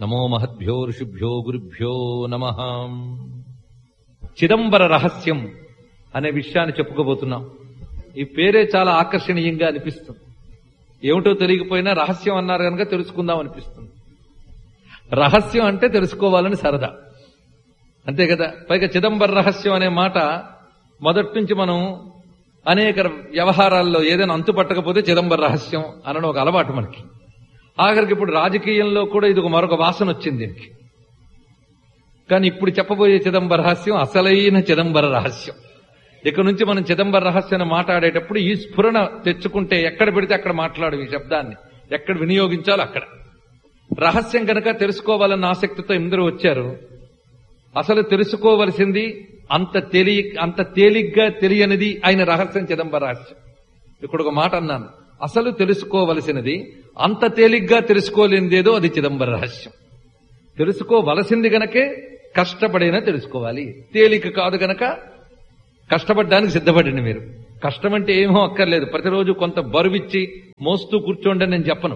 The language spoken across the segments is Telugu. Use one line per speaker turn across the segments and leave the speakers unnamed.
నమో మహద్భ్యో ఋషిభ్యో గురుభ్యో నమః. చిదంబర రహస్యం అనే విషయాన్ని చెప్పుకోబోతున్నాం. ఈ పేరే చాలా ఆకర్షణీయంగా అనిపిస్తుంది. ఏమిటో తెలియకపోయినా రహస్యం అన్నారు కనుక తెలుసుకుందాం అనిపిస్తుంది. రహస్యం అంటే తెలుసుకోవాలని సరదా, అంతే కదా. పైగా చిదంబర రహస్యం అనే మాట మొదటి నుంచి మనం అనేక వ్యవహారాల్లో ఏదైనా అంతు పట్టకపోతే చిదంబర రహస్యం అనడం ఒక అలవాటు మనకి. ఆఖరికి ఇప్పుడు రాజకీయంలో కూడా ఇది మరొక వాసన వచ్చింది దీనికి. కానీ ఇప్పుడు చెప్పబోయే చిదంబర రహస్యం అసలైన చిదంబర రహస్యం. ఇక నుంచి మనం చిదంబర రహస్యాన్ని మాట్లాడేటప్పుడు ఈ స్ఫురణ తెచ్చుకుంటే ఎక్కడ పెడితే అక్కడ మాట్లాడు ఈ శబ్దాన్ని, ఎక్కడ వినియోగించాలో అక్కడ. రహస్యం కనుక తెలుసుకోవాలన్న ఆసక్తితో ఇందరూ వచ్చారు. అసలు తెలుసుకోవలసింది అంత తేలిగ్గా తెలియనిది ఆయన రహస్యం చిదంబర రహస్యం. ఇక్కడ ఒక మాట అన్నాను, అసలు తెలుసుకోవలసినది అంత తేలిగ్గా తెలుసుకోలేనిదేదో అది చిదంబర రహస్యం. తెలుసుకోవలసింది గనకే కష్టపడైనా తెలుసుకోవాలి. తేలిక కాదు గనక కష్టపడడానికి సిద్ధపడండి. మీరు కష్టం అంటే ఏమో అక్కర్లేదు, ప్రతిరోజు కొంత బరువిచ్చి మోస్తూ కూర్చోండి నేను చెప్పను.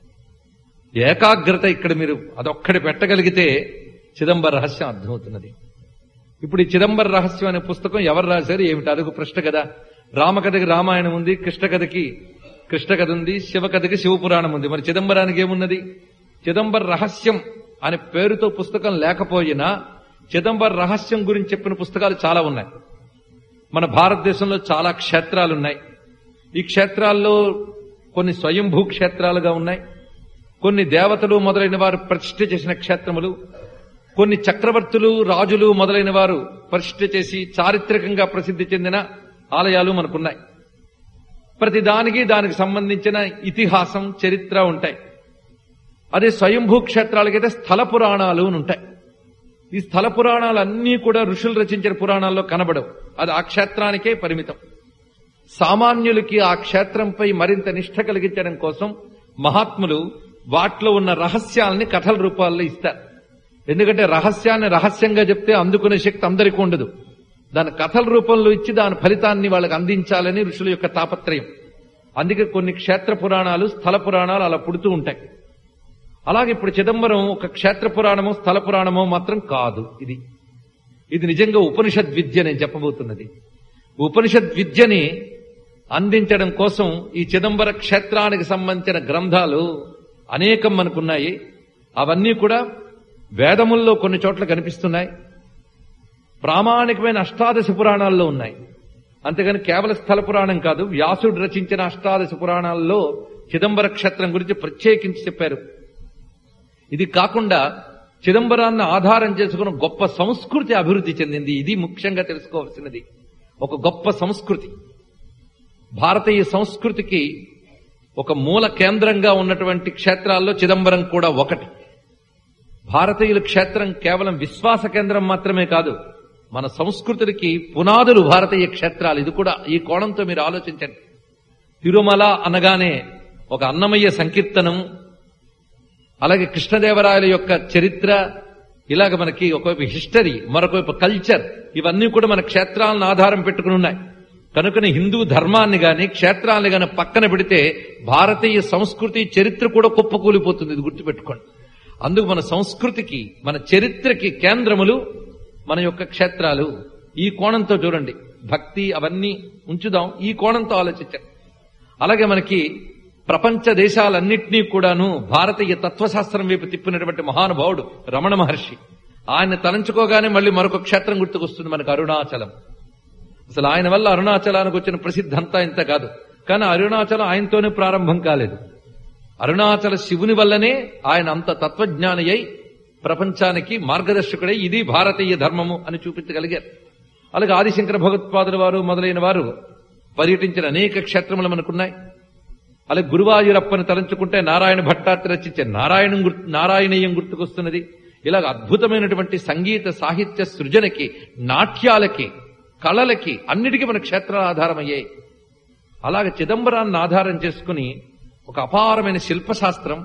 ఏకాగ్రత ఇక్కడ మీరు అదొక్కడి పెట్టగలిగితే చిదంబర రహస్యం అర్థమవుతున్నది. ఇప్పుడు ఈ చిదంబర రహస్యం అనే పుస్తకం ఎవరు రాశారు ఏమిటి అదొక ప్రశ్న కదా. రామకథకి రామాయణం ఉంది, కృష్ణకథకి కృష్ణకథ ఉంది, శివకథకి శివపురాణం ఉంది. మరి చిదంబరానికి ఏమున్నది? చిదంబర రహస్యం అనే పేరుతో పుస్తకం లేకపోయినా చిదంబర రహస్యం గురించి చెప్పిన పుస్తకాలు చాలా ఉన్నాయి. మన భారతదేశంలో చాలా క్షేత్రాలున్నాయి. ఈ క్షేత్రాల్లో కొన్ని స్వయంభూ క్షేత్రాలుగా ఉన్నాయి, కొన్ని దేవతలు మొదలైన వారు ప్రతిష్ఠ చేసిన క్షేత్రములు, కొన్ని చక్రవర్తులు రాజులు మొదలైన వారు ప్రతిష్ఠ చేసి చారిత్రకంగా ప్రసిద్ధి చెందిన ఆలయాలు మనకున్నాయి. ప్రతి దానికి సంబంధించిన ఇతిహాసం చరిత్ర ఉంటాయి. అదే స్వయంభూ క్షేత్రాలకైతే స్థల పురాణాలు ఉంటాయి. ఈ స్థల పురాణాలన్నీ కూడా ఋషులు రచించిన పురాణాల్లో కనబడవు, అది ఆ క్షేత్రానికే పరిమితం. సామాన్యులకి ఆ క్షేత్రంపై మరింత నిష్ఠ కలిగించడం కోసం మహాత్ములు వాటిలో ఉన్న రహస్యాలని కథల రూపాల్లో ఇస్తారు. ఎందుకంటే రహస్యాన్ని రహస్యంగా చెప్తే అందుకునే శక్తి అందరికీ ఉండదు. దాని కథల రూపంలో ఇచ్చి దాని ఫలితాన్ని వాళ్ళకి అందించాలని ఋషుల యొక్క తాపత్రయం. అందుకే కొన్ని క్షేత్ర పురాణాలు స్థల పురాణాలు అలా పుడుతూ ఉంటాయి. అలాగే ఇప్పుడు చిదంబరం ఒక క్షేత్ర పురాణమో స్థల పురాణమో మాత్రం కాదు. ఇది నిజంగా ఉపనిషద్ విద్య నేను చెప్పబోతున్నది. ఉపనిషద్ విద్యని అందించడం కోసం ఈ చిదంబర క్షేత్రానికి సంబంధించిన గ్రంథాలు అనేకం మనకున్నాయి. అవన్నీ కూడా వేదముల్లో కొన్ని చోట్ల కనిపిస్తున్నాయి, ప్రామాణికమైన అష్టాదశ పురాణాల్లో ఉన్నాయి. అంతేగాని కేవల స్థల పురాణం కాదు, వ్యాసుడు రచించిన అష్టాదశ పురాణాల్లో చిదంబర క్షేత్రం గురించి ప్రత్యేకించి చెప్పారు. ఇది కాకుండా చిదంబరాన్ని ఆధారం చేసుకున్న గొప్ప సంస్కృతి అభివృద్ధి చెందింది. ఇది ముఖ్యంగా తెలుసుకోవాల్సినది. ఒక గొప్ప సంస్కృతి, భారతీయ సంస్కృతికి ఒక మూల కేంద్రంగా ఉన్నటువంటి క్షేత్రాల్లో చిదంబరం కూడా ఒకటి. భారతీయుల క్షేత్రం కేవలం విశ్వాస కేంద్రం మాత్రమే కాదు, మన సంస్కృతికి పునాదులు భారతీయ క్షేత్రాలు. ఇది కూడా ఈ కోణంతో మీరు ఆలోచించండి. తిరుమల అనగానే ఒక అన్నమయ్య సంకీర్తనం, అలాగే కృష్ణదేవరాయల యొక్క చరిత్ర, ఇలాగ మనకి ఒకవైపు హిస్టరీ, మరొకవైపు కల్చర్, ఇవన్నీ కూడా మన క్షేత్రాలను ఆధారం పెట్టుకుని ఉన్నాయి. కనుకనే హిందూ ధర్మాన్ని గాని క్షేత్రాలను గాని పక్కన పెడితే భారతీయ సంస్కృతి చరిత్ర కూడా కుప్పకూలిపోతుంది. ఇది గుర్తుపెట్టుకోండి. అందుకు మన సంస్కృతికి మన చరిత్రకి కేంద్రములు మన యొక్క క్షేత్రాలు. ఈ కోణంతో చూడండి, భక్తి అవన్నీ ఉంచుదాం, ఈ కోణంతో ఆలోచించండి. అలాగే మనకి ప్రపంచ దేశాలన్నింటినీ కూడాను భారతీయ తత్వశాస్త్రం వైపు తిప్పినటువంటి మహానుభావుడు రమణ మహర్షి. ఆయన తలంచుకోగానే మళ్ళీ మరొక క్షేత్రం గుర్తుకొస్తుంది మనకు, అరుణాచలం. అసలు ఆయన వల్ల అరుణాచలానికి వచ్చిన ప్రసిద్ధి అంతా ఇంత కాదు. కానీ అరుణాచలం ఆయనతోనే ప్రారంభం కాలేదు. అరుణాచల శివుని వల్లనే ఆయన అంత తత్వజ్ఞాని అయి ప్రపంచానికి మార్గదర్శకుడై ఇది భారతీయ ధర్మము అని చూపించగలిగారు. అలాగే ఆదిశంకర భగవత్పాదుల వారు మొదలైన వారు పర్యటించిన అనేక క్షేత్రములు మనకున్నాయి. అలాగే గురువాయూరప్పని తలంచుకుంటే నారాయణ భట్టాత్రి రచించే నారాయణీయం గుర్తుకొస్తున్నది. ఇలాగ అద్భుతమైనటువంటి సంగీత సాహిత్య సృజనకి, నాట్యాలకి, కళలకి అన్నిటికీ మన క్షేత్రాలు ఆధారమయ్యాయి. అలాగే చిదంబరాన్ని ఆధారం చేసుకుని ఒక అపారమైన శిల్పశాస్త్రం,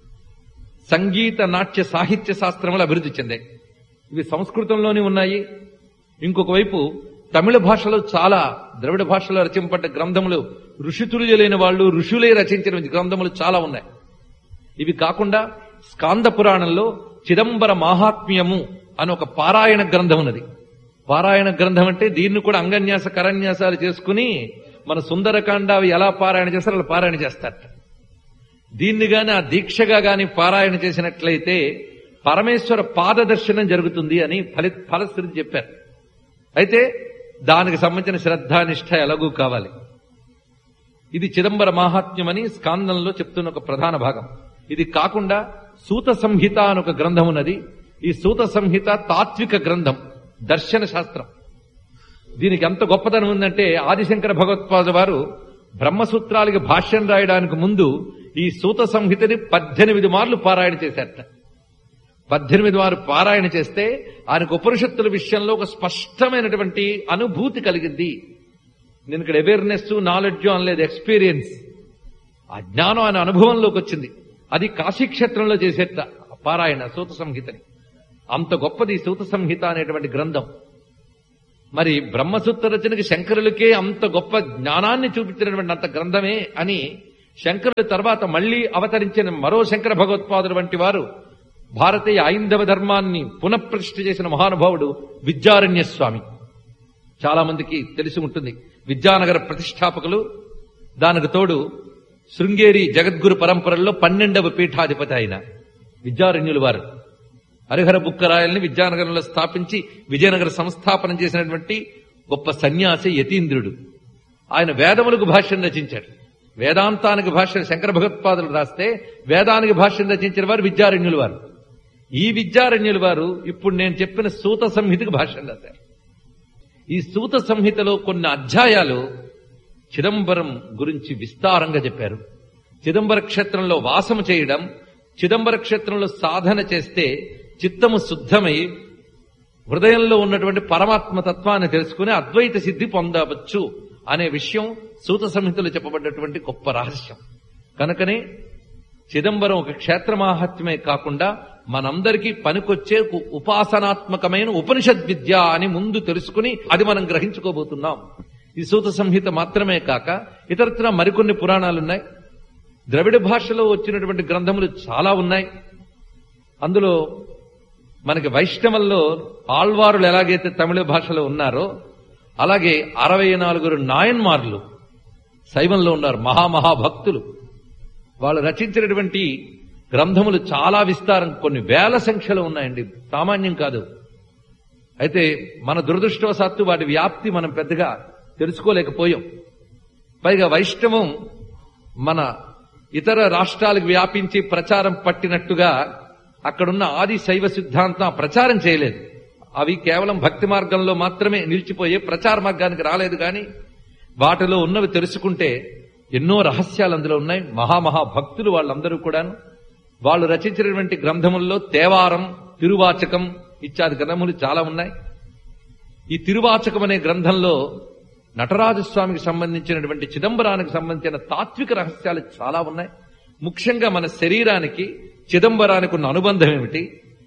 సంగీత నాట్య సాహిత్య శాస్త్రములు అభివృద్ధి చెందాయి. ఇవి సంస్కృతంలోనే ఉన్నాయి. ఇంకొక వైపు తమిళ భాషలో చాలా ద్రవిడ భాషలో రచింపబడ్డ గ్రంథములు, ఋషితుల్యులైన వాళ్ళు ఋషులే రచించిన గ్రంథములు చాలా ఉన్నాయి. ఇవి కాకుండా స్కాంద పురాణంలో చిదంబర మాహాత్మ్యము అని ఒక పారాయణ గ్రంథం ఉన్నది. పారాయణ గ్రంథం అంటే దీన్ని కూడా అంగన్యాస కరన్యాసాలు చేసుకుని మన సుందరకాండ అవి ఎలా పారాయణ చేస్తారో అలా పారాయణ చేస్తారట. దీన్ని గాని ఆ దీక్షగా గాని పారాయణ చేసినట్లయితే పరమేశ్వర పాదదర్శనం జరుగుతుంది అని ఫలశ్రుతి చెప్పారు. అయితే దానికి సంబంధించిన శ్రద్ధానిష్ట ఎలాగూ కావాలి. ఇది చిదంబర మాహాత్మ్యం అని స్కాందంలో చెప్తున్న ఒక ప్రధాన భాగం. ఇది కాకుండా సూత సంహిత అని ఒక గ్రంథం ఉన్నది. ఈ సూత సంహిత తాత్విక గ్రంథం, దర్శన శాస్త్రం. దీనికి ఎంత గొప్పతనం ఉందంటే ఆదిశంకర భగవత్పాద వారు బ్రహ్మసూత్రాలకి భాష్యం రాయడానికి ముందు ఈ సూత సంహితని 18 మార్లు పారాయణ చేశారట. 18 మార్లు పారాయణ చేస్తే ఆయనకు ఉపనిషత్తుల విషయంలో ఒక స్పష్టమైనటువంటి అనుభూతి కలిగింది. నేను ఇక్కడ అవేర్నెస్ నాలెడ్జ్ అనలేదు, ఎక్స్పీరియన్స్. ఆ జ్ఞానం ఆయన అనుభవంలోకి వచ్చింది. అది కాశీక్షేత్రంలో చేసేట పారాయణ సూత సంహితని. అంత గొప్పది సూత సంహిత అనేటువంటి గ్రంథం. మరి బ్రహ్మసూత్ర రచనకి శంకరులకే అంత గొప్ప జ్ఞానాన్ని చూపించినటువంటి అంత గ్రంథమే అని శంకరుల తర్వాత మళ్లీ అవతరించిన మరో శంకర భగవత్పాదులు వంటి వారు భారతీయ ఐందవ ధర్మాన్ని పునఃప్రతిష్ఠ చేసిన మహానుభావుడు విద్యారణ్య స్వామి. చాలా మందికి తెలిసి ఉంటుంది. విద్యానగర ప్రతిష్టాపకులు. దానికి తోడు శృంగేరి జగద్గురు పరంపరల్లో 12వ పీఠాధిపతి అయిన విద్యారణ్యులు వారు హరిహర బుక్కరాయల్ని విద్యానగరంలో స్థాపించి విజయనగర సంస్థాపనం చేసినటువంటి గొప్ప సన్యాసి యతీంద్రుడు. ఆయన వేదములకు భాష్యం రచించాడు. వేదాంతానికి భాష్యం శంకర భగవత్పాదులు రాస్తే వేదానికి భాష్యం రచించిన వారు విద్యారణ్యులు వారు. ఈ విద్యారణ్యులు వారు ఇప్పుడు నేను చెప్పిన సూత సంహితకు భాష్యం రాశారు. ఈ సూత సంహితలో కొన్ని అధ్యాయాలు చిదంబరం గురించి విస్తారంగా చెప్పారు. చిదంబర క్షేత్రంలో వాసము చేయడం, చిదంబర క్షేత్రంలో సాధన చేస్తే చిత్తము శుద్ధమై హృదయంలో ఉన్నటువంటి పరమాత్మ తత్వాన్ని తెలుసుకుని అద్వైత సిద్ధి పొందవచ్చు అనే విషయం సూత సంహితలో చెప్పబడ్డటువంటి గొప్ప రహస్యం. కనుకనే చిదంబరం ఒక క్షేత్ర మాహాత్మ్యమే కాకుండా మనందరికీ పనికొచ్చే ఉపాసనాత్మకమైన ఉపనిషద్ విద్య అని ముందు తెలుసుకుని అది మనం గ్రహించుకోబోతున్నాం. ఈ సూత సంహిత మాత్రమే కాక ఇతరత్ర మరికొన్ని పురాణాలున్నాయి. ద్రవిడ భాషలో వచ్చినటువంటి గ్రంథములు చాలా ఉన్నాయి. అందులో మనకి వైష్ణవంలో ఆళ్వారులు ఎలాగైతే తమిళ భాషలో ఉన్నారో అలాగే 64 నాయన్మార్లు శైవంలో ఉన్నారు, మహామహాభక్తులు. వాళ్ళు రచించినటువంటి గ్రంథములు చాలా విస్తారం, కొన్ని వేల సంఖ్యలో ఉన్నాయండి, సామాన్యం కాదు. అయితే మన దురదృష్టవశాత్తు వాటి వ్యాప్తి మనం పెద్దగా తెలుసుకోలేకపోయాం. పైగా వైష్ణవం మన ఇతర రాష్ట్రాలకు వ్యాపించి ప్రచారం పట్టినట్టుగా అక్కడున్న ఆది శైవ సిద్ధాంతం ప్రచారం చేయలేదు. అవి కేవలం భక్తి మార్గంలో మాత్రమే నిలిచిపోయే, ప్రచార మార్గానికి రాలేదు. కానీ వాటిలో ఉన్నవి తెలుసుకుంటే ఎన్నో రహస్యాలు అందులో ఉన్నాయి. మహామహాభక్తులు వాళ్ళందరూ కూడాను. వాళ్ళు రచించినటువంటి గ్రంథముల్లో తేవారం, తిరువాచకం ఇత్యాది గ్రంథములు చాలా ఉన్నాయి. ఈ తిరువాచకం అనే గ్రంథంలో నటరాజస్వామికి సంబంధించినటువంటి చిదంబరానికి సంబంధించిన తాత్విక రహస్యాలు చాలా ఉన్నాయి. ముఖ్యంగా మన శరీరానికి చిదంబరానికి ఉన్న అనుబంధం ఏమిటి,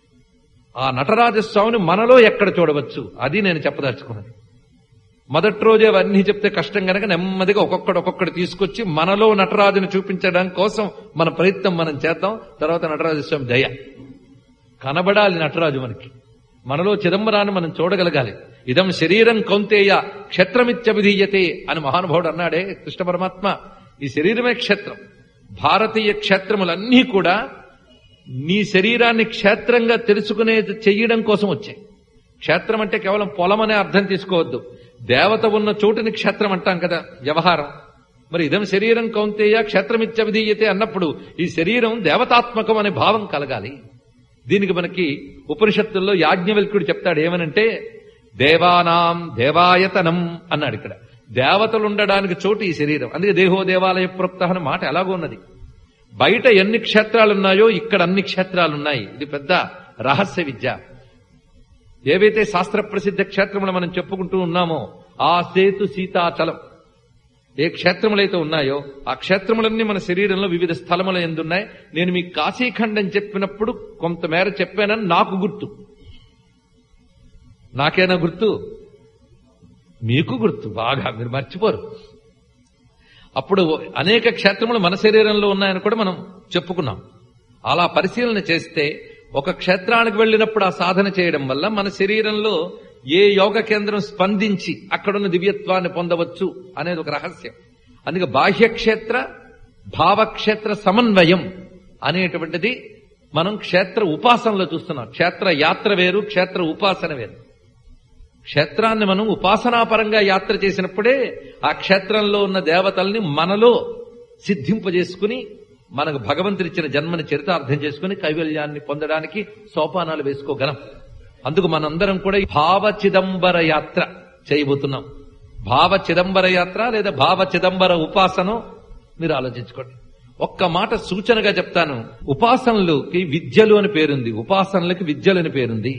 ఆ నటరాజస్వామిని మనలో ఎక్కడ చూడవచ్చు, అది నేను చెప్పదలుచుకున్నాను. మొదటి రోజే అవన్నీ చెప్తే కష్టం కనుక నెమ్మదిగా ఒక్కొక్కటి తీసుకొచ్చి మనలో నటరాజుని చూపించడం కోసం మన ప్రయత్నం మనం చేద్దాం. తర్వాత నటరాజస్వామి దయ కనబడాలి. నటరాజు మనలో చిదంబరాన్ని మనం చూడగలగాలి. ఇదం శరీరం కౌంతేయ క్షేత్రమిత్యభిధీయతే అని మహానుభావుడు అన్నాడే కృష్ణ పరమాత్మ. ఈ శరీరమే క్షేత్రం. భారతీయ క్షేత్రములన్నీ కూడా నీ శరీరాన్ని క్షేత్రంగా తెలుసుకునే చెయ్యడం కోసం వచ్చాయి. క్షేత్రం అంటే కేవలం పొలం అనే అర్థం తీసుకోవద్దు. దేవత ఉన్న చోటుని క్షేత్రం అంటాం కదా వ్యవహారం. మరి ఇదం శరీరం కౌంతేయ క్షేత్రమిత్యభిధీయతే అన్నప్పుడు ఈ శరీరం దేవతాత్మకం అనే భావం కలగాలి. దీనికి మనకి ఉపనిషత్తుల్లో యాజ్ఞవల్క్యుడు చెప్తాడు ఏమనంటే, దేవానాం దేవాయతనం అన్నాడు. ఇక్కడ దేవతలుండడానికి చోటు ఈ శరీరం. అందుకే దేహో దేవాలయ ప్రోక్త అనే మాట ఎలాగో ఉన్నది. బయట ఎన్ని క్షేత్రాలున్నాయో ఇక్కడ అన్ని క్షేత్రాలున్నాయి. ఇది పెద్ద రహస్య విద్య. ఏవైతే శాస్త్ర ప్రసిద్ధ క్షేత్రములు మనం చెప్పుకుంటూ ఉన్నామో ఆ సేతు సీతాచలం, ఏ క్షేత్రములైతే ఉన్నాయో ఆ క్షేత్రములన్నీ మన శరీరంలో వివిధ స్థలముల ఎందున్నాయి. నేను మీకు కాశీఖండం చెప్పినప్పుడు కొంతమేర చెప్పానని నాకు గుర్తు. నాకేనా గుర్తు? మీకు గుర్తు బాగా, మీరు మర్చిపోరు. అప్పుడు అనేక క్షేత్రములు మన శరీరంలో ఉన్నాయని కూడా మనం చెప్పుకున్నాం. అలా పరిశీలన చేస్తే ఒక క్షేత్రానికి వెళ్ళినప్పుడు ఆ సాధన చేయడం వల్ల మన శరీరంలో ఏ యోగ కేంద్రం స్పందించి అక్కడున్న దివ్యత్వాన్ని పొందవచ్చు అనేది ఒక రహస్యం. అందుకే బాహ్యక్షేత్ర భావక్షేత్ర సమన్వయం అనేటువంటిది మనం క్షేత్ర ఉపాసనలో చూస్తున్నాం. క్షేత్ర యాత్ర వేరు, క్షేత్ర ఉపాసన వేరు. క్షేత్రాన్ని మనం ఉపాసనాపరంగా యాత్ర చేసినప్పుడే ఆ క్షేత్రంలో ఉన్న దేవతల్ని మనలో సిద్ధింపజేసుకుని మనకు భగవంతుడిచ్చిన జన్మని చరితార్థం చేసుకుని కైవల్యాన్ని పొందడానికి సోపానాలు వేసుకోగలం. అందుకు మనందరం కూడా భావ చిదంబర యాత్ర చేయబోతున్నాం. భావ చిదంబర యాత్ర లేదా భావ చిదంబర ఉపాసన మీరు ఆలోచించుకోండి. ఒక్క మాట సూచనగా చెప్తాను. ఉపాసనలకి విద్యలు అని పేరుంది, ఉపాసనలకి విద్యలు అని పేరుంది.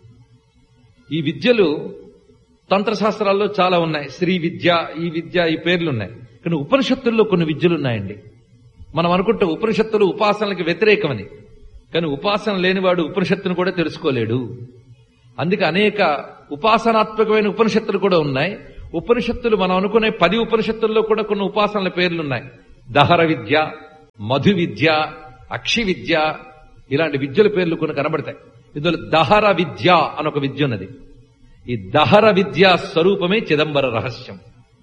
ఈ విద్యలు తంత్రశాస్త్రాల్లో చాలా ఉన్నాయి. శ్రీ విద్య, ఈ విద్య, ఈ పేర్లున్నాయి. కానీ ఉపనిషత్తుల్లో కొన్ని విద్యలున్నాయండి. మనం అనుకుంటే ఉపనిషత్తులు ఉపాసనలకు వ్యతిరేకమని, కానీ ఉపాసన లేనివాడు ఉపనిషత్తును కూడా తెలుసుకోలేడు. అందుకే అనేక ఉపాసనాత్మకమైన ఉపనిషత్తులు కూడా ఉన్నాయి. ఉపనిషత్తులు మనం అనుకునే 10 ఉపనిషత్తుల్లో కూడా కొన్ని ఉపాసనల పేర్లున్నాయి. దహర విద్య, మధు విద్య, అక్షి విద్య, ఇలాంటి విద్యల పేర్లు కొన్ని కనబడతాయి. ఇందులో దహర విద్య అని ఒక విద్య ఉన్నది. ఈ దహర విద్య స్వరూపమే చిదంబర రహస్యం.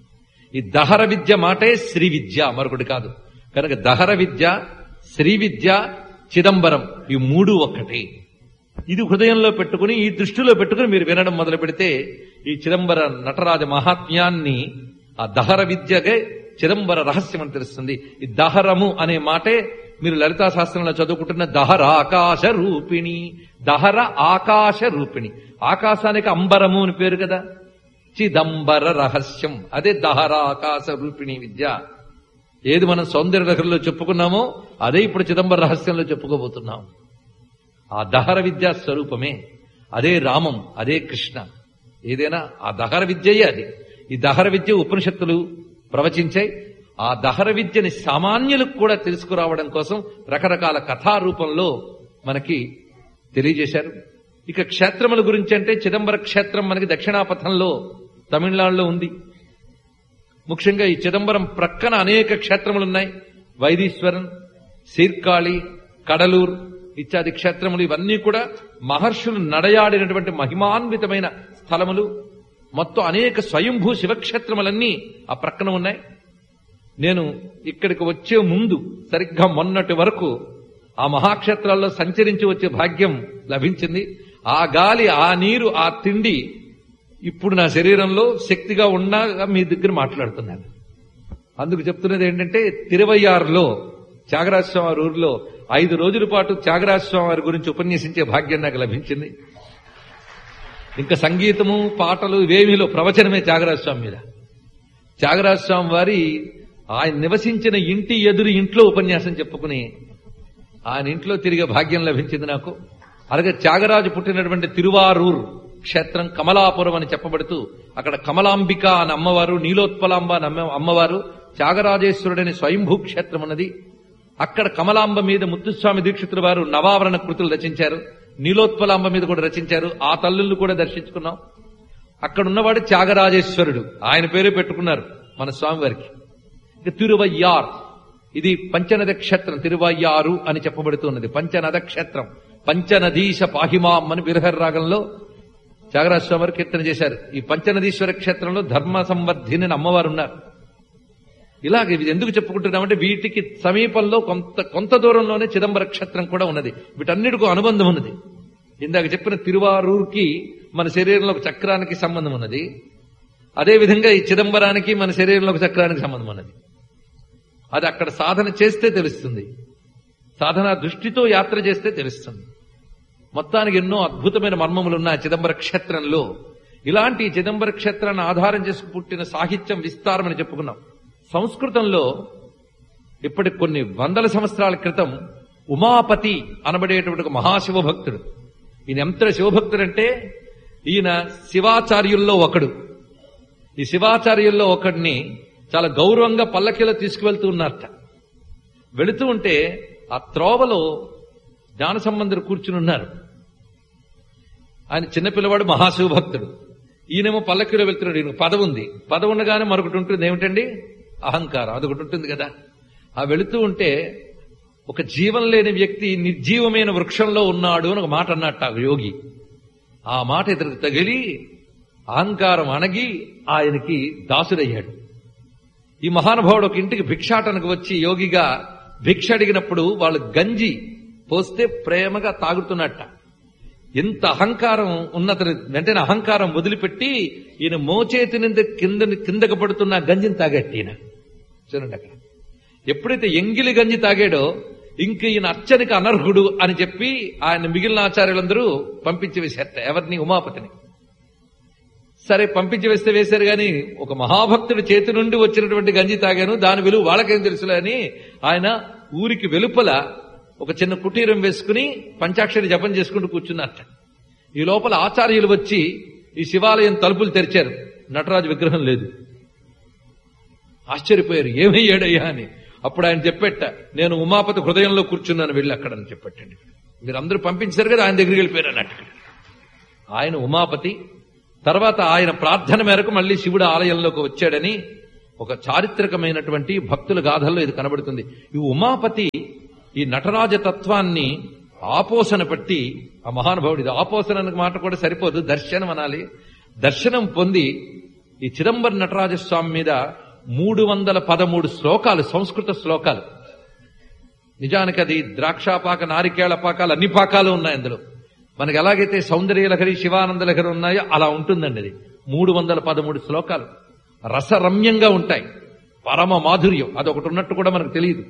ఈ దహర విద్య మాటే శ్రీ విద్య, మరొకటి కాదు. కనుక దహర విద్య, శ్రీ విద్య, చిదంబరం ఈ 3 ఒక్కటే. ఇది హృదయంలో పెట్టుకుని, ఈ దృష్టిలో పెట్టుకుని మీరు వినడం మొదలు పెడితే ఈ చిదంబర నటరాజ మహాత్మ్యాన్ని, ఆ దహర విద్యకే చిదంబర రహస్యం అని తెలుస్తుంది. ఈ దహరము అనే మాటే మీరు లలితా శాస్త్రంలో చదువుకుంటున్న దహర ఆకాశ రూపిణి. దహర ఆకాశ రూపిణి, ఆకాశానికి అంబరము అని పేరు కదా. చిదంబర రహస్యం అదే దహర ఆకాశ రూపిణి విద్య. ఏది మనం సౌందర్య లహరిలో చెప్పుకున్నామో అదే ఇప్పుడు చిదంబర రహస్యంలో చెప్పుకోబోతున్నాం. ఆ దహర విద్యా స్వరూపమే, అదే రామం, అదే కృష్ణ. ఏదైనా ఆ దహర విద్యయే అది. ఈ దహర విద్య ఉపనిషత్తులు ప్రవచించాయి. ఆ దహర విద్యని సామాన్యులకు కూడా తెలుసుకురావడం కోసం రకరకాల కథారూపంలో మనకి తెలియజేశారు. ఇక క్షేత్రముల గురించి అంటే చిదంబర క్షేత్రం మనకి దక్షిణాపథంలో తమిళనాడులో ఉంది. ముఖ్యంగా ఈ చిదంబరం ప్రక్కన అనేక క్షేత్రములున్నాయి. వైదీశ్వరన్, సీర్కాళి, కడలూర్ ఇత్యాది క్షేత్రములు, ఇవన్నీ కూడా మహర్షులు నడయాడినటువంటి మహిమాన్వితమైన స్థలములు. మొత్తం అనేక స్వయంభూ శివక్షేత్రములన్నీ ఆ ప్రక్కన ఉన్నాయి. నేను ఇక్కడికి వచ్చే ముందు సరిగ్గా మొన్నటి వరకు ఆ మహాక్షేత్రాల్లో సంచరించి వచ్చే భాగ్యం లభించింది. ఆ గాలి, ఆ నీరు, ఆ తిండి ఇప్పుడు నా శరీరంలో శక్తిగా ఉన్నా మీ దగ్గర మాట్లాడుతున్నాను. అందుకు చెప్తున్నది ఏంటంటే, తిరువయ్యారులో త్యాగరాజస్వామి వారి ఊరిలో 5 రోజుల పాటు త్యాగరాజస్వామి వారి గురించి ఉపన్యసించే భాగ్యం నాకు లభించింది. ఇంకా సంగీతము, పాటలు ఇవేమీలో ప్రవచనమే త్యాగరాజస్వామి మీద. త్యాగరాజస్వామి వారి ఆయన నివసించిన ఇంటి ఎదురు ఇంట్లో ఉపన్యాసం చెప్పుకుని ఆయన ఇంట్లో తిరిగే భాగ్యం లభించింది నాకు. అలాగే త్యాగరాజు పుట్టినటువంటి తిరువారూర్ క్షేత్రం కమలాపురం అని చెప్పబడుతూ అక్కడ కమలాంబిక అని అమ్మవారు, నీలోత్పలాంబ అని అమ్మవారు, త్యాగరాజేశ్వరుడని స్వయంభూ క్షేత్రం ఉన్నది. అక్కడ కమలాంబ మీద ముత్తుస్వామి దీక్షితుల వారు నవావరణ కృతులు రచించారు. నీలోత్పలాంబ మీద కూడా రచించారు. ఆ తల్లుళ్ళు కూడా దర్శించుకున్నాం. అక్కడ ఉన్నవాడు త్యాగరాజేశ్వరుడు, ఆయన పేరే పెట్టుకున్నారు మన స్వామివారికి. తిరువయ్యార్, ఇది పంచనద క్షేత్రం. తిరువయ్యారు అని చెప్పబడుతున్నది పంచనద క్షేత్రం. పంచనదీశ పాహిమాం అని బిరహర్ రాగంలో త్యాగరాజస్వామి వారు కీర్తన చేశారు. ఈ పంచనదీశ్వర క్షేత్రంలో ధర్మ సంవర్ధిని అమ్మవారు ఉన్నారు. ఇలాగ ఇవి ఎందుకు చెప్పుకుంటున్నామంటే వీటికి సమీపంలో కొంత దూరంలోనే చిదంబర క్షేత్రం కూడా ఉన్నది. వీటన్నిటికీ అనుబంధం ఉన్నది. ఇందాక చెప్పిన తిరువారూర్కి మన శరీరంలో ఒక చక్రానికి సంబంధం ఉన్నది. అదేవిధంగా ఈ చిదంబరానికి మన శరీరంలో ఒక చక్రానికి సంబంధం ఉన్నది. అది అక్కడ సాధన చేస్తే తెలుస్తుంది, సాధనా దృష్టితో యాత్ర చేస్తే తెలుస్తుంది. మొత్తానికి ఎన్నో అద్భుతమైన మర్మములున్న చిదంబర క్షేత్రంలో ఇలాంటి చిదంబర క్షేత్రాన్ని ఆధారం చేసి పుట్టిన సాహిత్యం విస్తారం అని చెప్పుకున్నాం. సంస్కృతంలో ఇప్పటికి కొన్ని 100 సంవత్సరాల క్రితం ఉమాపతి అనబడేటువంటి ఒక మహాశివభక్తుడు. ఈయన ఎంత శివభక్తుడంటే ఈయన శివాచార్యుల్లో ఒకడు. ఈ శివాచార్యుల్లో ఒకడిని చాలా గౌరవంగా పల్లకీలో తీసుకువెళ్తూ ఉన్నారట. వెళుతూ ఉంటే ఆ త్రోవలో జ్ఞాన సంబంధులు కూర్చుని ఉన్నారు. ఆయన చిన్నపిల్లవాడు, మహాశివభక్తుడు. ఈయనేమో పల్లకీలో వెళ్తున్నాడు. ఈయన పదవి ఉంది. పదవి ఉండగానే మరొకటి ఉంటుంది. ఏమిటండి? అహంకారం. అదొకటి ఉంటుంది కదా. ఆ వెళుతూ ఉంటే ఒక జీవం లేని వ్యక్తి నిర్జీవమైన వృక్షంలో ఉన్నాడు అని ఒక మాట అన్నట్ట యోగి. ఆ మాట ఇతనికి తగిలి అహంకారం అణగి ఆయనకి దాసుడయ్యాడు. ఈ మహానుభావుడు ఒక ఇంటికి భిక్షాటనకు వచ్చి యోగిగా భిక్ష అడిగినప్పుడు వాళ్ళు గంజి పోస్తే ప్రేమగా తాగుతున్నట్ట. ఎంత అహంకారం ఉన్నతను వెంటనే అహంకారం వదిలిపెట్టి ఈయన మోచేతి నుండి కిందకు పడుతున్న గంజిని తాగట్టి ఈయన. చూడండి అక్కడ ఎప్పుడైతే ఎంగిలి గంజి తాగాడో ఇంక ఈయన అర్చనికి అనర్హుడు అని చెప్పి ఆయన మిగిలిన ఆచార్యులందరూ పంపించి వేశారట. ఎవరిని? ఉమాపతిని. సరే పంపించి వేస్తే వేశారు గాని ఒక మహాభక్తుడి చేతి నుండి వచ్చినటువంటి గంజి తాగాను, దాని విలువ వాళ్ళకేం తెలుసులే అని ఆయన ఊరికి వెలుపల ఒక చిన్న కుటీరం వేసుకుని పంచాక్షరి జపం చేసుకుంటూ కూర్చున్నట్ట. ఈ లోపల ఆచార్యులు వచ్చి ఈ శివాలయం తలుపులు తెరిచారు. నటరాజు విగ్రహం లేదు. ఆశ్చర్యపోయారు, ఏమయ్యాడయ్యా అని. అప్పుడు ఆయన చెప్పేట, నేను ఉమాపతి హృదయంలో కూర్చున్నాను, వెళ్ళి అక్కడని చెప్పట్టండి. మీరందరూ పంపించారు కదా, ఆయన దగ్గరికి వెళ్ళిపోయారు అన్నట్టు. ఆయన ఉమాపతి. తర్వాత ఆయన ప్రార్థన మేరకు మళ్లీ శివుడు ఆలయంలోకి వచ్చాడని ఒక చారిత్రకమైనటువంటి భక్తుల గాథల్లో ఇది కనబడుతుంది. ఈ ఉమాపతి ఈ నటరాజ తత్వాన్ని ఆపోసన పట్టి ఆ మహానుభావుడి ఆపోసన మాట కూడా సరిపోదు, దర్శనం అనాలి. దర్శనం పొంది ఈ చిదంబర నటరాజస్వామి మీద 313 శ్లోకాలు, సంస్కృత శ్లోకాలు. నిజానికి అది ద్రాక్షాపాక, నారికేళ పాకాలు, అన్ని పాకాలు ఉన్నాయి అందులో. మనకి ఎలాగైతే సౌందర్య లహరి, శివానంద లహరి ఉన్నాయో అలా ఉంటుందండి అది. 313 శ్లోకాలు రసరమ్యంగా ఉంటాయి, పరమ మాధుర్యం. అదొకటి ఉన్నట్టు కూడా మనకు తెలియదు.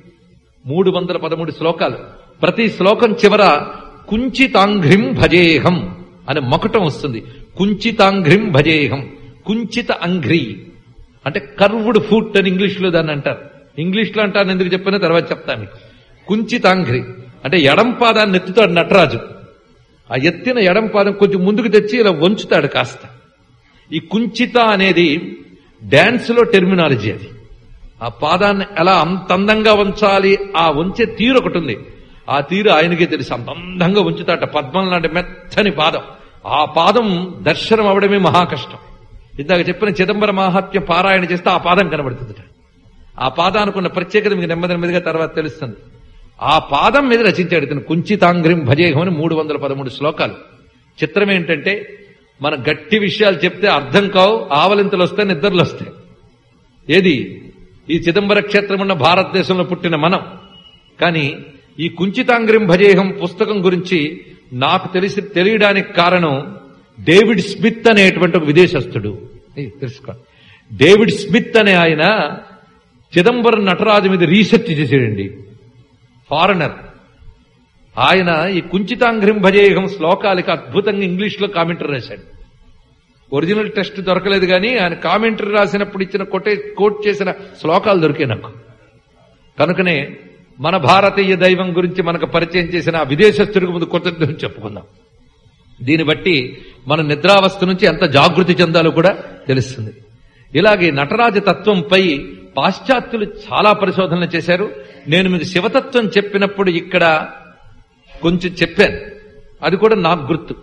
313 శ్లోకాలు. ప్రతి శ్లోకం చివర కుంచితాంఘ్రిం భజేహం అనే మకుటం వస్తుంది. కుంచితాంఘ్రిం భజేహం. కుంచిత అంఘ్రి అంటే కర్వ్డ్ ఫుట్ అని ఇంగ్లీష్ లో దాన్ని అంటారు. ఇంగ్లీష్ లో అంటాను, ఎందుకు చెప్పినా తర్వాత చెప్తాను మీకు. కుంచితాంఘ్రి అంటే ఎడం పాదాన్ని ఎత్తుతాడు నటరాజు. ఆ ఎత్తిన ఎడం పాదం కొంచెం ముందుకు తెచ్చి ఇలా వంచుతాడు కాస్త. ఈ కుంచిత అనేది డాన్స్ లో టెర్మినాలజీ. అది ఆ పాదాన్ని ఎలా అంత అందంగా వంచాలి, ఆ వంచే తీరు ఒకటి ఉంది. ఆ తీరు ఆయనకే తెలుసు. అంత అందంగా ఉంచుతాట. పద్మం లాంటి మెత్తని పాదం. ఆ పాదం దర్శనం అవడమే మహాకష్టం. ఇందాక చెప్పిన చిదంబర మహాత్మ్య పారాయణ చేస్తే ఆ పాదం కనబడుతుంది. ఆ పాదానికి ఉన్న ప్రత్యేకత మీకు నెమ్మదిగా తర్వాత తెలుస్తుంది. ఆ పాదం మీద రచించాడు ఇతను కుంచితాంఘ్రిం భజేహం అని 313 శ్లోకాలు. చిత్రం ఏంటంటే మన గట్టి విషయాలు చెప్తే అర్థం కావు, ఆవలింతలు వస్తాయి, నిద్రలు వస్తాయి. ఏది? ఈ చిదంబర క్షేత్రం ఉన్న భారతదేశంలో పుట్టిన మనం. కానీ ఈ కుంచితాంఘ్రిం భజేహం పుస్తకం గురించి నాకు తెలియడానికి కారణం డేవిడ్ స్మిత్ అనేటువంటి ఒక విదేశస్థుడు. తెలుసుకో, డేవిడ్ స్మిత్ అనే ఆయన చిదంబరం నటరాజు మీద రీసెర్చ్ చేసాడండి. ఫారినర్ ఆయన. ఈ కుంచితాంఘ్రిం భజేహం శ్లోకాలకి అద్భుతంగా ఇంగ్లీష్ లో కామెంటరీ రాశాడు. ఒరిజినల్ టెక్స్ట్ దొరకలేదు కానీ ఆయన కామెంటరీ రాసినప్పుడు ఇచ్చిన కోట్ చేసిన శ్లోకాలు దొరికాయి నాకు. కనుకనే మన భారతీయ దైవం గురించి మనకు పరిచయం చేసిన ఆ విదేశస్తుడికి ముందు కృతజ్ఞతలు చెప్పుకుందాం. దీన్ని బట్టి మన నిద్రావస్థ నుంచి ఎంత జాగృతి చెందాలో కూడా తెలుస్తుంది. ఇలాగే నటరాజ తత్వంపై పాశ్చాత్యులు చాలా పరిశోధనలు చేశారు. నేను మీకు శివతత్వం చెప్పినప్పుడు ఇక్కడ కొంచెం చెప్పాను, అది కూడా నాకు గుర్తు.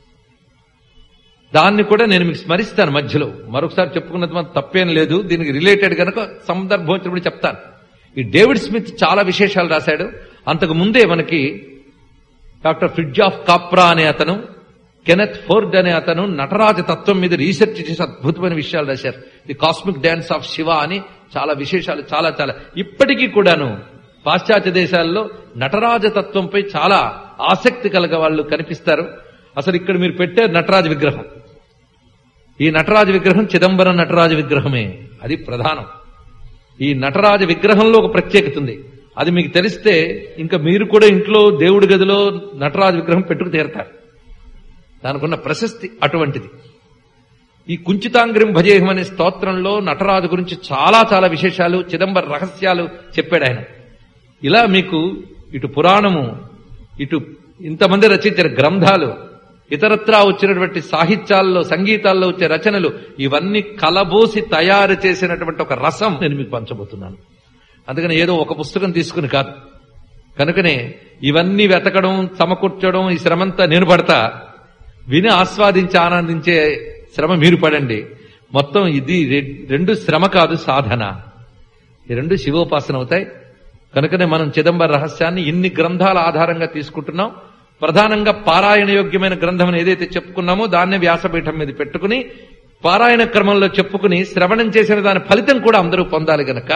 దాన్ని కూడా నేను మీకు స్మరిస్తాను మధ్యలో. మరొకసారి చెప్పుకున్నది మనం తప్పేం లేదు, దీనికి రిలేటెడ్ కనుక సందర్భం వచ్చినప్పుడు చెప్తాను. ఈ డేవిడ్ స్మిత్ చాలా విశేషాలు రాశాడు. అంతకు ముందే మనకి డాక్టర్ ఫ్రిడ్జాఫ్ కాప్రా అనే అతను, కెనెత్ ఫోర్డ్ అనే అతను నటరాజ తత్వం మీద రీసెర్చ్ చేసి అద్భుతమైన విషయాలు రాశారు. The cosmic dance of Shiva అని చాలా విశేషాలు, చాలా చాలా. ఇప్పటికీ కూడాను పాశ్చాత్య దేశాల్లో నటరాజ తత్వంపై చాలా ఆసక్తి కలగ వాళ్ళు కనిపిస్తారు. అసలు ఇక్కడ మీరు పెట్టే నటరాజ విగ్రహం, ఈ నటరాజ విగ్రహం చిదంబరం నటరాజ విగ్రహమే. అది ప్రధానం. ఈ నటరాజ విగ్రహంలో ఒక ప్రత్యేకత ఉంది. అది మీకు తెలిస్తే ఇంకా మీరు కూడా ఇంట్లో దేవుడి గదిలో నటరాజ విగ్రహం పెట్టుకు తీరతారు. దానికున్న ప్రశస్తి అటువంటిది. ఈ కుంచితాంఘ్రిం భజేహం అనే స్తోత్రంలో నటరాజు గురించి చాలా చాలా విశేషాలు, చిదంబర రహస్యాలు చెప్పాడు ఆయన. ఇలా మీకు ఇటు పురాణము, ఇటు ఇంతమంది రచించిన గ్రంథాలు, ఇతరత్రా వచ్చినటువంటి సాహిత్యాల్లో, సంగీతాల్లో వచ్చే రచనలు, ఇవన్నీ కలబోసి తయారు చేసినటువంటి ఒక రసం నేను మీకు పంచబోతున్నాను. అందుకని ఏదో ఒక పుస్తకం తీసుకుని కాదు. కనుకనే ఇవన్నీ వెతకడం, సమకూర్చడం, ఈ శ్రమంతా నేను పడతా. విని ఆస్వాదించి ఆనందించే శ్రమ మీరు పడండి. మొత్తం ఇది రెండు శ్రమ కాదు, సాధన. ఈ రెండు శివోపాసన అవుతాయి. కనుకనే మనం చిదంబర రహస్యాన్ని ఇన్ని గ్రంథాల ఆధారంగా తీసుకుంటున్నాం. ప్రధానంగా పారాయణ యోగ్యమైన గ్రంథం ఏదైతే చెప్పుకున్నామో దాన్నే వ్యాసపీఠం మీద పెట్టుకుని పారాయణ క్రమంలో చెప్పుకుని శ్రవణం చేసిన దాని ఫలితం కూడా అందరూ పొందాలి గనక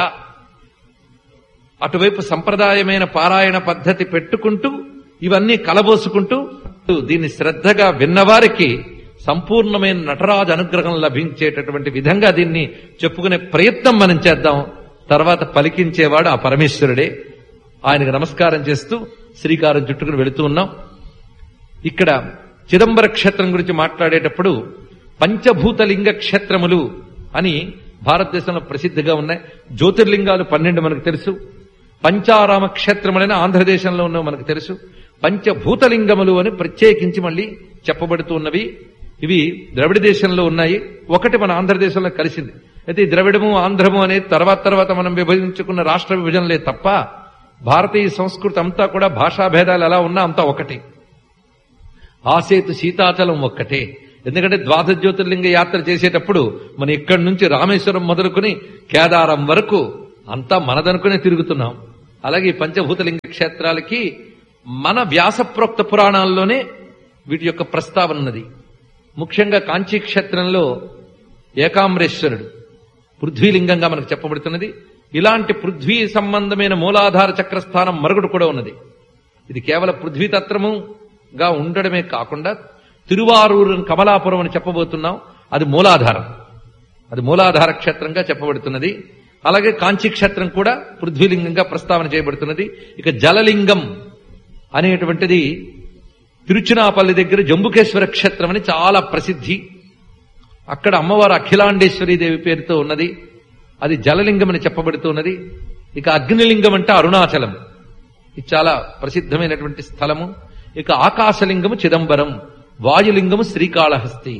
అటువైపు సంప్రదాయమైన పారాయణ పద్ధతి పెట్టుకుంటూ ఇవన్నీ కలబోసుకుంటూ దీన్ని శ్రద్ధగా విన్నవారికి సంపూర్ణమైన నటరాజు అనుగ్రహం లభించేటటువంటి విధంగా దీన్ని చెప్పుకునే ప్రయత్నం మనం చేద్దాం. తర్వాత పలికించేవాడు ఆ పరమేశ్వరుడే. ఆయనకు నమస్కారం చేస్తూ శ్రీకారం చుట్టుకుని వెళుతూ ఉన్నాం. ఇక్కడ చిదంబర క్షేత్రం గురించి మాట్లాడేటప్పుడు పంచభూతలింగ క్షేత్రములు అని భారతదేశంలో ప్రసిద్ధిగా ఉన్నాయి. జ్యోతిర్లింగాలు 12 మనకు తెలుసు. పంచారామ క్షేత్రములైన ఆంధ్రదేశంలో ఉన్నవి మనకు తెలుసు. పంచభూతలింగములు అని ప్రత్యేకించి మళ్ళీ చెప్పబడుతూ ఉన్నవి. ఇవి ద్రవిడ దేశంలో ఉన్నాయి. ఒకటి మన ఆంధ్రదేశంలో కలిసింది. అయితే ఈ ద్రవిడము ఆంధ్రము అనేది తర్వాత మనం విభజించుకున్న రాష్ట్ర విభజనలే తప్ప భారతీయ సంస్కృతి అంతా కూడా భాషా భేదాలు ఎలా ఉన్నా అంతా ఒకటి. ఆసేతు సీతాచలం ఒక్కటే. ఎందుకంటే ద్వాదశ జ్యోతిర్లింగ యాత్ర చేసేటప్పుడు మనం ఇక్కడి నుంచి రామేశ్వరం మొదలుకుని కేదారం వరకు అంతా మనదనుకునే తిరుగుతున్నాం. అలాగే ఈ పంచభూతలింగ క్షేత్రాలకి మన వ్యాసప్రోక్త పురాణాల్లోనే వీటి యొక్క ప్రస్తావన ఉన్నది. ముఖ్యంగా కాంచీ క్షేత్రంలో ఏకాంబరేశ్వరుడు పృథ్వీలింగంగా మనకు చెప్పబడుతున్నది. ఇలాంటి పృథ్వీ సంబంధమైన మూలాధార చక్రస్థానం మరొకటి కూడా ఉన్నది. ఇది కేవలం పృథ్వీతత్వముగా ఉండడమే కాకుండా తిరువారూరు కమలాపురం అని చెప్పబోతున్నాం. అది మూలాధారం. అది మూలాధార క్షేత్రంగా చెప్పబడుతున్నది. అలాగే కాంచీ క్షేత్రం కూడా పృథ్వీలింగంగా ప్రస్తావన చేయబడుతున్నది. ఇక జలలింగం అనేటువంటిది తిరుచునాపల్లి దగ్గర జంబుకేశ్వర క్షేత్రం అని చాలా ప్రసిద్ధి. అక్కడ అమ్మవారు అఖిలాండేశ్వరీదేవి పేరుతో ఉన్నది. అది జలలింగం అని చెప్పబడుతున్నది. ఇక అగ్నిలింగం అంటే అరుణాచలం. ఇది చాలా ప్రసిద్ధమైనటువంటి స్థలము. ఇక ఆకాశలింగము చిదంబరం, వాయులింగము శ్రీకాళహస్తి.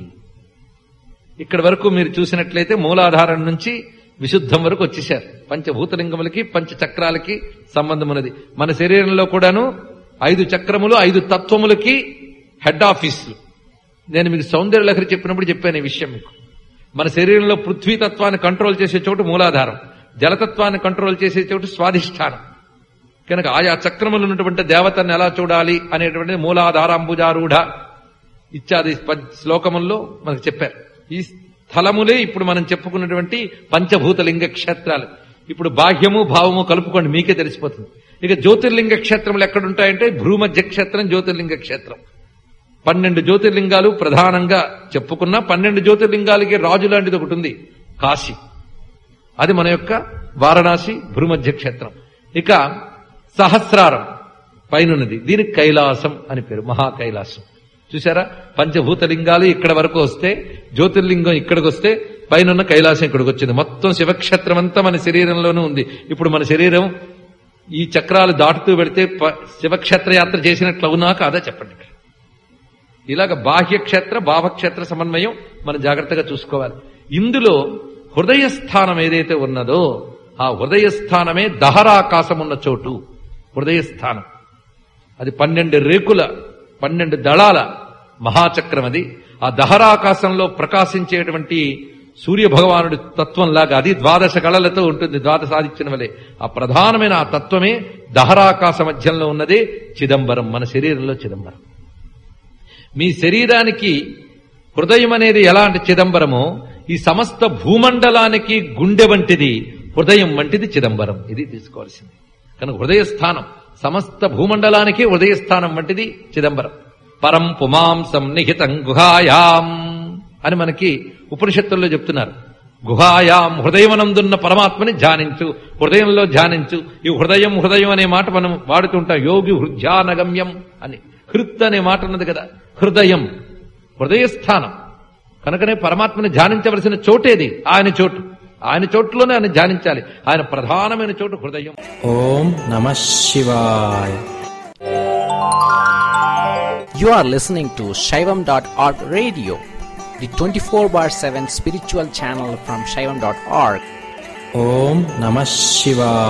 ఇక్కడి వరకు మీరు చూసినట్లయితే మూలాధారం నుంచి విశుద్ధం వరకు వచ్చేశారు. పంచభూతలింగములకి పంచచక్రాలకి సంబంధం ఉన్నది. మన శరీరంలో కూడాను 5 చక్రములు 5 తత్వములకి హెడ్ ఆఫీసులు. నేను మీకు సౌందర్యలహరి చెప్పినప్పుడు చెప్పాను ఈ విషయం మీకు. మన శరీరంలో పృథ్వీతత్వాన్ని కంట్రోల్ చేసే చోటు మూలాధారం, జలతత్వాన్ని కంట్రోల్ చేసే చోటు స్వాధిష్టానం. కనుక ఆయా చక్రములు ఉన్నటువంటి దేవతను ఎలా చూడాలి అనేటువంటి మూలాధారాంబుజారూఢ ఇత్యాది శ్లోకముల్లో మనకు చెప్పారు. ఈ స్థలములే ఇప్పుడు మనం చెప్పుకున్నటువంటి పంచభూతలింగ క్షేత్రాలు. ఇప్పుడు బాహ్యము భావము కలుపుకోండి, మీకే తెలిసిపోతుంది. ఇక జ్యోతిర్లింగ క్షేత్రములు ఎక్కడుంటాయంటే భూమధ్య క్షేత్రం జ్యోతిర్లింగ క్షేత్రం. 12 జ్యోతిర్లింగాలు ప్రధానంగా చెప్పుకున్న 12 జ్యోతిర్లింగాలకి రాజు లాంటిది ఒకటి ఉంది, కాశీ. అది మన యొక్క వారణాసి భూమధ్య క్షేత్రం. ఇక సహస్రారం పైనది, దీనికి కైలాసం అని పేరు, మహాకైలాసం. చూసారా, పంచభూతలింగాలు ఇక్కడ వరకు వస్తే, జ్యోతిర్లింగం ఇక్కడికి వస్తే, పైన కైలాసం ఇక్కడికి వచ్చింది. మొత్తం శివక్షేత్రం అంతా మన శరీరంలోనూ ఉంది. ఇప్పుడు మన శరీరం ఈ చక్రాలు దాటుతూ వెళితే శివక్షేత్ర యాత్ర చేసినట్లు అవునా కాదా చెప్పండి. ఇలాగ బాహ్యక్షేత్ర భావక్షేత్ర సమన్వయం మనం జాగ్రత్తగా చూసుకోవాలి. ఇందులో హృదయస్థానం ఏదైతే ఉన్నదో ఆ హృదయస్థానమే దహరాకాశం ఉన్న చోటు. హృదయస్థానం అది 12 రేకుల 12 దళాల మహాచక్రం. అది ఆ దహరాకాశంలో ప్రకాశించేటువంటి సూర్య భగవానుడి తత్వంలాగా అది 12 కళలతో ఉంటుంది, 12 సాధించిన వలె. ఆ ప్రధానమైన ఆ తత్వమే దహరాకాశ మధ్యంలో ఉన్నదే చిదంబరం. మన శరీరంలో చిదంబరం. మీ శరీరానికి హృదయం అనేది ఎలాంటి చిదంబరమో ఈ సమస్త భూమండలానికి గుండె వంటిది, హృదయం వంటిది చిదంబరం. ఇది తీసుకోవాల్సింది. కనుక హృదయస్థానం సమస్త భూమండలానికి హృదయస్థానం వంటిది చిదంబరం. పరం పుమాంసం నిహితం గుహాయాం అని మనకి ఉపనిషత్తుల్లో చెప్తున్నారు. గుహాయాం హృదయమనందున్న పరమాత్మని ధ్యానించు, హృదయంలో ధ్యానించు. ఈ హృదయం హృదయం అనే మాట మనం వాడుతుంటాం. యోగి హృద్యానగమ్యం అని. హృత్ అనే మాట ఉన్నది కదా, హృదయం హృదయస్థానం. కనుకనే పరమాత్మని ధ్యానించవలసిన చోటేది ఆయన చోటు. ఆయన చోటులోనే ఆయన ధ్యానించాలి. ఆయన ప్రధానమైన చోటు హృదయం.
ఓం నమః శివాయ. You are listening to Shaivam.org radio, the 24/7 spiritual channel from Shaivam.org. Om Namah Shivaya.